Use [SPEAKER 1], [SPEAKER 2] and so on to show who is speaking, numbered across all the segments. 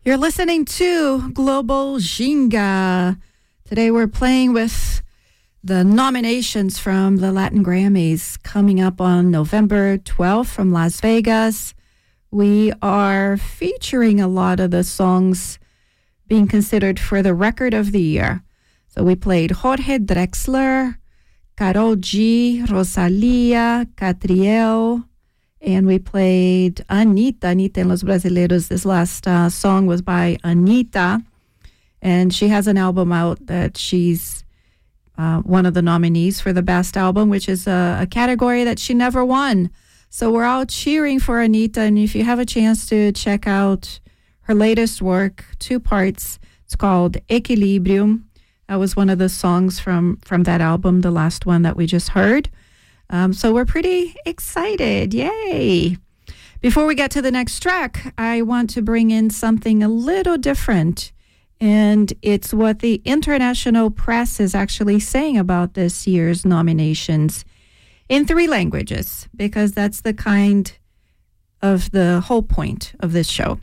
[SPEAKER 1] You're listening to Global Ginga. Today we're playing with the nominations from the Latin Grammys coming up on November 12th from Las Vegas. We are featuring a lot of the songs being considered for the record of the year. So we played Jorge Drexler, Karol G, Rosalía, Catriel, and we played Anitta en Los Brasileiros. This last song was by Anitta, and she has an album out that she's one of the nominees for the best album, which is a category that she never won. So we're all cheering for Anitta, and if you have a chance to check out her latest work, 2 parts, it's called Equilibrium. That was one of the songs from that album, the last one that we just heard. So we're pretty excited. Yay. Before we get to the next track, I want to bring in something a little different. And it's what the international press is actually saying about this year's nominations in 3 languages, because that's the kind of the whole point of this show.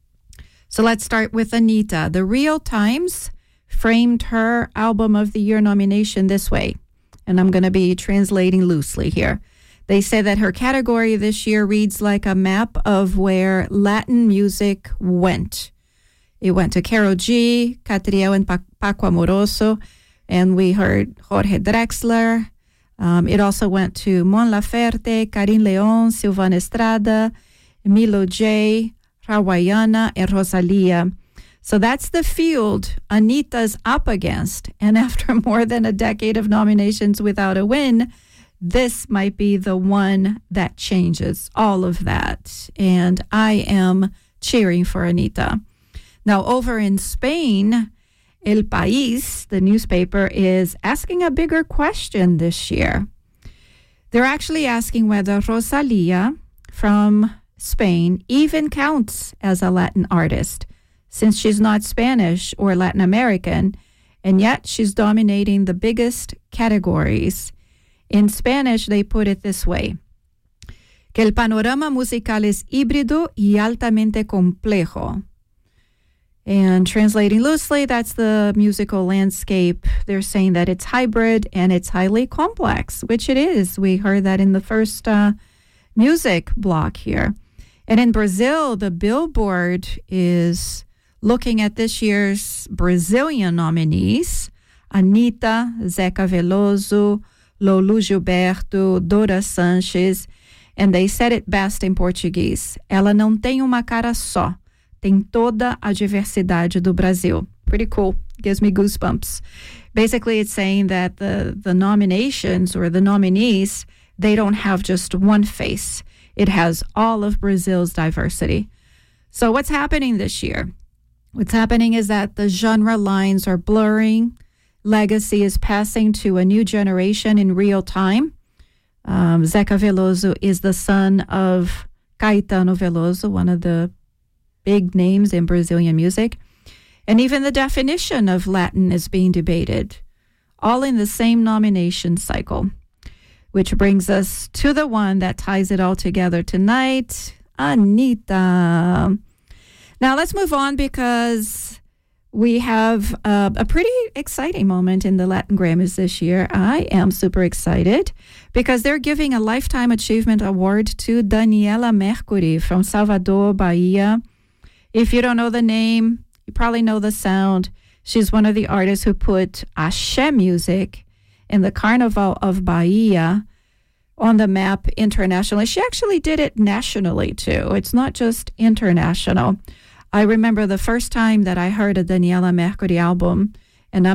[SPEAKER 1] So let's start with Anitta. The Real Times framed her Album of the Year nomination this way. And I'm going to be translating loosely here. They say that her category this year reads like a map of where Latin music went. It went to Karol G, Catriel, and Paco Amoroso, and we heard Jorge Drexler. It also went to Mon Laferte, Karim León, Silvana Estrada, Milo J, Rawayana, and Rosalía. So that's the field Anitta's up against. And after more than a decade of nominations without a win, this might be the one that changes all of that. And I am cheering for Anitta. Now, over in Spain, El País, the newspaper, is asking a bigger question this year. They're actually asking whether Rosalía from Spain even counts as a Latin artist, since she's not Spanish or Latin American, and yet she's dominating the biggest categories. In Spanish, they put it this way: que el panorama musical es híbrido y altamente complejo. And translating loosely, that's the musical landscape. They're saying that it's hybrid and it's highly complex, which it is. We heard that in the first music block here. And in Brazil, the Billboard is looking at this year's Brazilian nominees: Anitta, Zeca Veloso, Lolu Gilberto, Dora Sanchez, and they said it best in Portuguese: ela não tem uma cara só, tem toda a diversidade do Brasil. Pretty cool. Gives me goosebumps. Basically, it's saying that the nominations or the nominees, they don't have just one face. It has all of Brazil's diversity. So what's happening this year? What's happening is that the genre lines are blurring. Legacy is passing to a new generation in real time. Zeca Veloso is the son of Caetano Veloso, one of the big names in Brazilian music. And even the definition of Latin is being debated, all in the same nomination cycle, which brings us to the one that ties it all together tonight, Anitta. Now, let's move on, because we have a pretty exciting moment in the Latin Grammys this year. I am super excited because they're giving a Lifetime Achievement Award to Daniela Mercury from Salvador, Bahia. If you don't know the name, you probably know the sound. She's one of the artists who put Axé music in the Carnival of Bahia on the map internationally. She actually did it nationally, too. It's not just international. I remember the first time that I heard a Daniela Mercury album